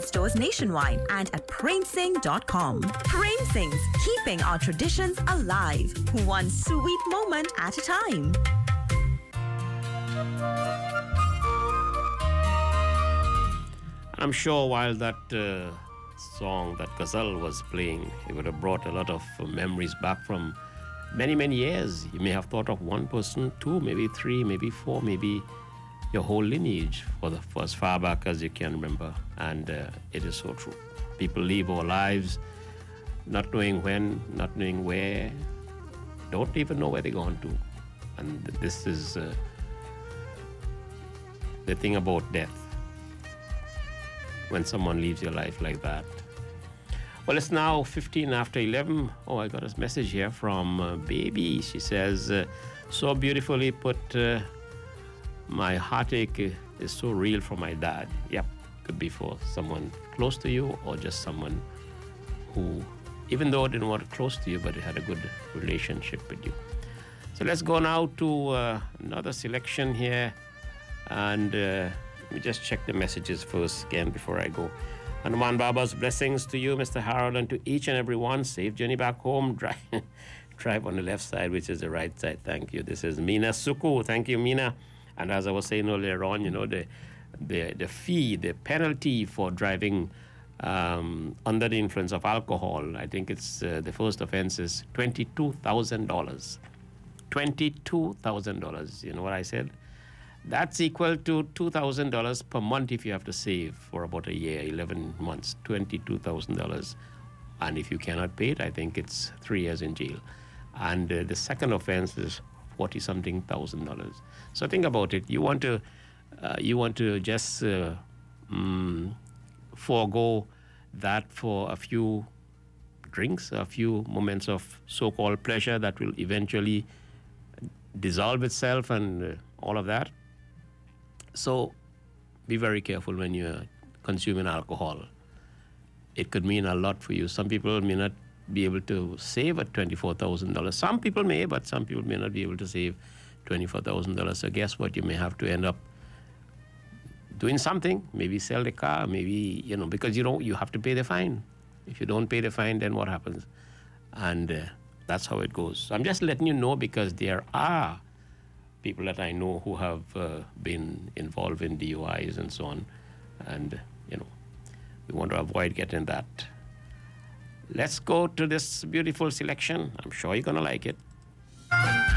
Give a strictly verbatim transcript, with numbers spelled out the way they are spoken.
stores nationwide and at prem singh dot com. Prem Singh's, keeping our traditions alive, one sweet moment at a time. I'm sure while that uh, song, that ghazal was playing, it would have brought a lot of uh, memories back from many, many years. You may have thought of one person, two, maybe three, maybe four, maybe your whole lineage for, the, for as far back as you can remember. And uh, it is so true. People live our lives not knowing when, not knowing where, don't even know where they're going to. And this is uh, the thing about death, when someone leaves your life like that. Well, it's now fifteen after eleven. Oh, I got a message here from uh, Baby. She says, uh, so beautifully put, uh, my heartache is so real for my dad. Yep, could be for someone close to you or just someone who, even though didn't want close to you, but it had a good relationship with you. So let's go now to uh, another selection here. And uh, let me just check the messages first again before I go. Hanuman Baba's blessings to you, Mister Harold, and to each and every one. Safe journey back home. Drive, drive on the left side, which is the right side. Thank you. This is Mina Suku. Thank you, Mina. And as I was saying earlier on, you know, the the, the fee, the penalty for driving um, under the influence of alcohol, I think it's uh, the first offense is twenty-two thousand dollars. twenty-two thousand dollars. You know what I said? That's equal to two thousand dollars per month if you have to save for about a year, eleven months, twenty-two thousand dollars. And if you cannot pay it, I think it's three years in jail. And uh, the second offense is forty-something thousand dollars. So think about it. You want to, uh, you want to just uh, um, forego that for a few drinks, a few moments of so-called pleasure that will eventually dissolve itself and uh, all of that. So be very careful when you're consuming alcohol. It could mean a lot for you. Some people may not be able to save at twenty-four thousand dollars. Some people may, but some people may not be able to save twenty-four thousand dollars. So guess what? You may have to end up doing something, maybe sell the car, maybe, you know, because you don't, you have to pay the fine. If you don't pay the fine, then what happens? And uh, that's how it goes. So I'm just letting you know because there are people that I know who have uh, been involved in D U Is and so on. And, you know, we want to avoid getting that. Let's go to this beautiful selection. I'm sure you're going to like it.